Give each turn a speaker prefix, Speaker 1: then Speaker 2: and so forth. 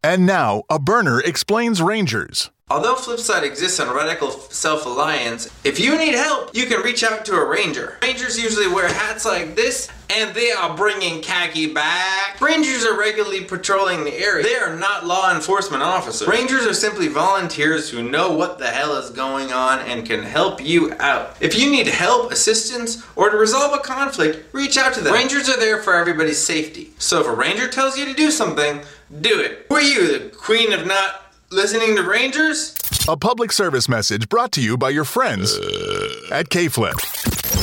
Speaker 1: And now, a burner explains Rangers.
Speaker 2: Although Flipside exists on Radical Self-Alliance, if you need help, you can reach out to a Ranger. Rangers usually wear hats like this, and they are bringing khaki back. Rangers are regularly patrolling the area. They are not law enforcement officers. Rangers are simply volunteers who know what the hell is going on and can help you out. If you need help, assistance, or to resolve a conflict, reach out to them. Rangers are there for everybody's safety. So if a Ranger tells you to do something, do it. Who are you, the queen of not listening to Rangers?
Speaker 1: A public service message brought to you by your friends at K-Flip.